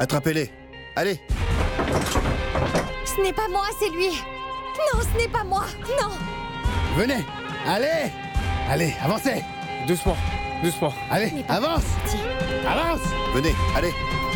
Attrapez-les. Allez. Ce n'est pas moi, c'est lui. Non, ce n'est pas moi. Non. Venez. Allez. Allez, avancez. Doucement, doucement. Allez, avance. Avance. Venez, allez.